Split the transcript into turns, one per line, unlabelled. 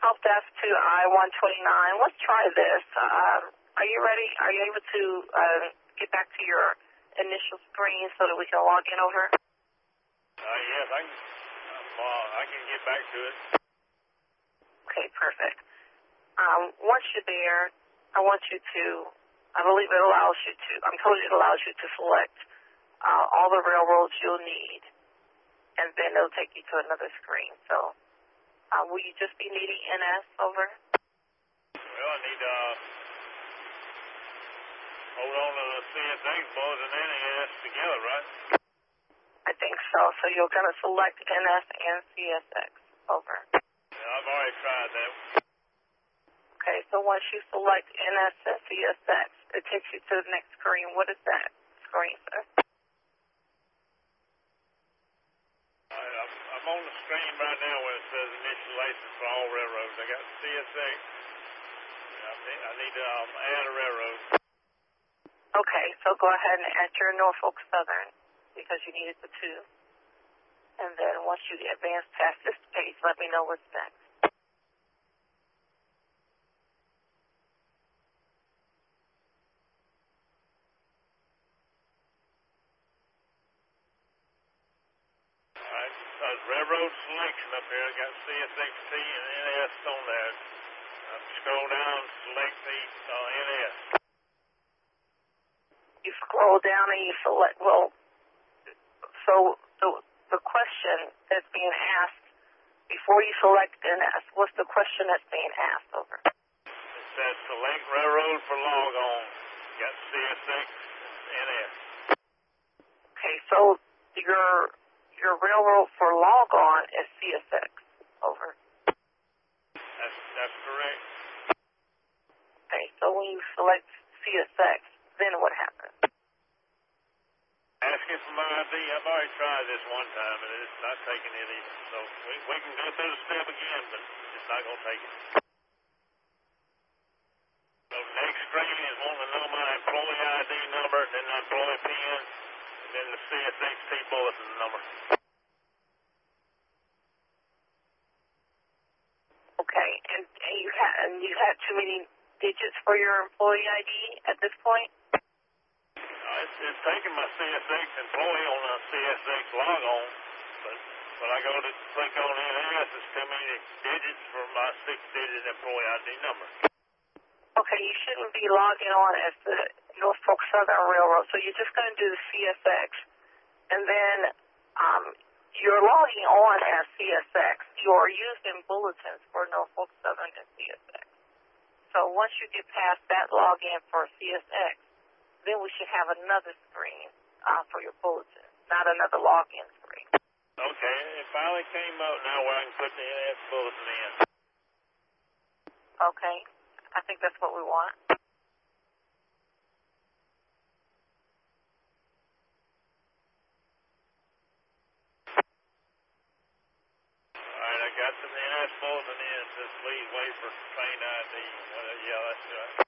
Help desk to I-129. Let's try this. Are you ready? Are you able to get back to your initial screen so that we can log in over?
Yes, I can get back to it.
Okay, perfect. Once you're there, I believe it allows you to, I'm told it allows you to select all the railroads you'll need, and then it'll take you to another screen. So, will you just be needing NS over?
Well, I need to hold on to the CSX both and NS together, right?
I think so. So you're going to select NS and CSX over.
Yeah, I've already tried that.
Okay, so once you select NS and CSX, it takes you to the next screen. What is that screen, sir?
I'm on the screen right now where it says initial license for all railroads. I got CSX. I need to add a railroad.
Okay, so go ahead and enter Norfolk Southern because you needed the two. And then once you advance past this page, let me know what's next.
Railroad selection up here. I got CSXT and NS on there. Scroll down, select the NS.
You scroll down and you select, so the question that's being asked before you select NS, what's the question that's being asked over?
It says select railroad for log on. Got CSX, NS.
Okay, so your railroad for log on is CSX. Over.
That's correct.
Okay, so when you select CSX, then what happens?
Asking for my ID. I've already tried this one time and it's not taking it either. So we can go through the step again, but it's not going to take it. So next screen is wanting to know my employee ID number, then the employee PIN, and then the CSXT bulletin number.
Okay, and you had too many digits for your employee ID at this point?
It's taking my CSX employee on a CSX log on, but when I go to click on NS, it's too many digits for my 6-digit employee ID number.
Okay, you shouldn't be logging on as the Norfolk Southern Railroad, so you're just going to do the CSX, and then you're logging on as CSX. You're using bulletins for Norfolk Southern and CSX. So once you get past that login for CSX, then we should have another screen for your bulletin, not another login screen.
Okay, it finally came up now where I can put the NS bulletin in.
Okay, I think that's what we want.
Alright, I got the NS bulletin in. It says please wait for train ID. Yeah, that's right.